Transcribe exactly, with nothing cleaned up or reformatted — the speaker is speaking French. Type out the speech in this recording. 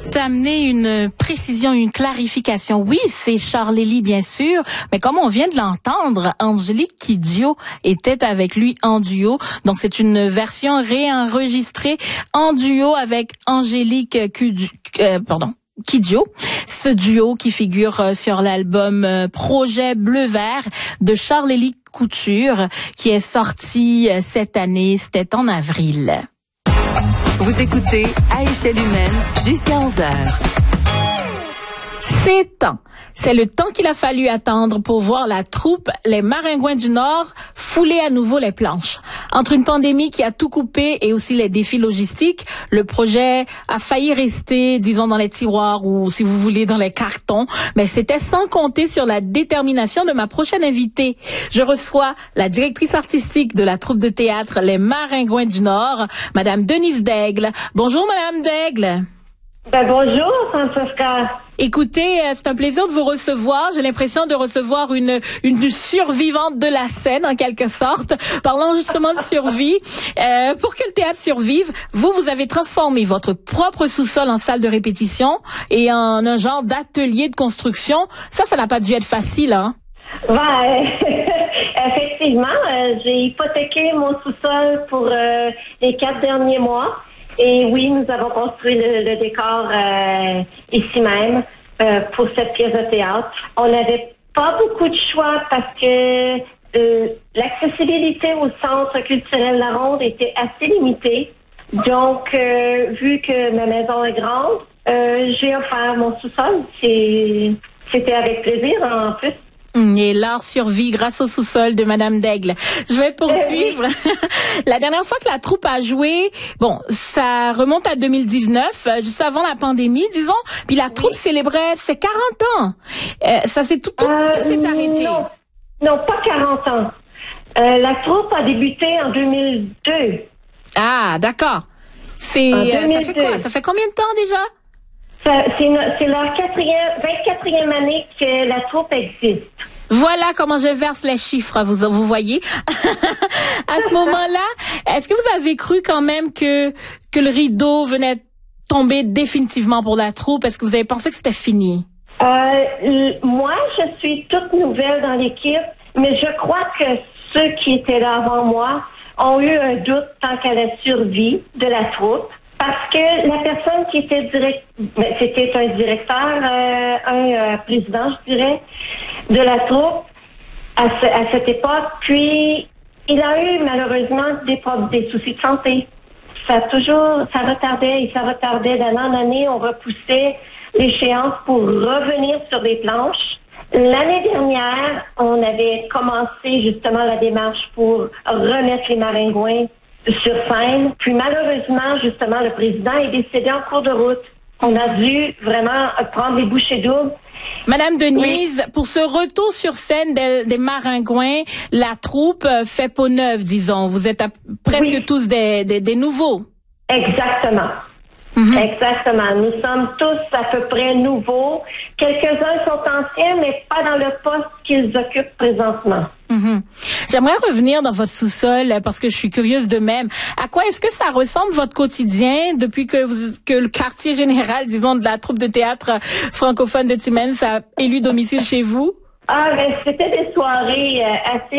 amener une précision, une clarification. Oui, c'est Charles-Élie, bien sûr, mais comme on vient de l'entendre, Angélique Kidjo était avec lui en duo. Donc, c'est une version réenregistrée en duo avec Angélique Kidjo, euh, pardon. Kidjo, ce duo qui figure sur l'album Projet Bleu-Vert de Charles-Élie Couture, qui est sorti cette année, c'était en avril. Vous écoutez À échelle humaine jusqu'à onze heures. C'est temps. C'est le temps qu'il a fallu attendre pour voir la troupe Les Maringouins du Nord fouler à nouveau les planches. Entre une pandémie qui a tout coupé et aussi les défis logistiques, le projet a failli rester, disons, dans les tiroirs ou, si vous voulez, dans les cartons. Mais c'était sans compter sur la détermination de ma prochaine invitée. Je reçois la directrice artistique de la troupe de théâtre Les Maringouins du Nord, Madame Denise Daigle. Bonjour, Madame Daigle. Ben bonjour, Francesca. Écoutez, c'est un plaisir de vous recevoir. J'ai l'impression de recevoir une une survivante de la scène, en quelque sorte. Parlant justement de survie, euh, pour que le théâtre survive, vous, vous avez transformé votre propre sous-sol en salle de répétition et en un genre d'atelier de construction. Ça, ça n'a pas dû être facile, hein? Ben, effectivement, euh, j'ai hypothéqué mon sous-sol pour euh, les quatre derniers mois. Et oui, nous avons construit le, le décor euh, ici même euh, pour cette pièce de théâtre. On n'avait pas beaucoup de choix parce que euh, l'accessibilité au centre culturel La Ronde était assez limitée. Donc, euh, vu que ma maison est grande, euh, j'ai offert mon sous-sol. C'est, c'était avec plaisir en plus. Et l'art survit grâce au sous-sol de Madame Daigle. Je vais poursuivre. La dernière fois que la troupe a joué, bon, ça remonte à deux mille dix-neuf, juste avant la pandémie, disons. Puis la troupe oui. célébrait ses quarante ans. Euh, ça s'est tout, tout, euh, tout s'est arrêté. Non, non, pas quarante ans. Euh, la troupe a débuté en deux mille deux. Ah, d'accord. C'est, euh, ça fait quoi? Ça fait combien de temps déjà? Ça, c'est, no, c'est leur quatrième, vingt-quatrième année que la troupe existe. Voilà comment je verse les chiffres, vous, vous voyez. À ce moment-là, est-ce que vous avez cru quand même que, que le rideau venait tomber définitivement pour la troupe? Est-ce que vous avez pensé que c'était fini? Euh, moi, je suis toute nouvelle dans l'équipe, mais je crois que ceux qui étaient là avant moi ont eu un doute quant à la survie de la troupe. Parce que la personne qui était direct, c'était un directeur, euh, un euh, président, je dirais, de la troupe à, ce, à cette époque. Puis, il a eu malheureusement des, des soucis de santé. Ça a toujours, ça retardait et ça retardait d'année en année. On repoussait l'échéance pour revenir sur des planches. L'année dernière, on avait commencé justement la démarche pour remettre les Maringouins sur scène. Puis malheureusement, justement, le président est décédé en cours de route. On a dû vraiment prendre les bouchées doubles. Madame Denise, oui. Pour ce retour sur scène des, des Maringouins, la troupe fait peau neuve, disons. Vous êtes à, presque oui. tous des, des, des nouveaux. Exactement. Mm-hmm. Exactement. Nous sommes tous à peu près nouveaux. Quelques-uns sont anciens, mais pas dans le poste qu'ils occupent présentement. Mm-hmm. J'aimerais revenir dans votre sous-sol parce que je suis curieuse de même. À quoi est-ce que ça ressemble votre quotidien depuis que, vous, que le quartier général, disons, de la troupe de théâtre francophone de Timmins a élu domicile chez vous? Ah, ben, c'était des soirées euh, assez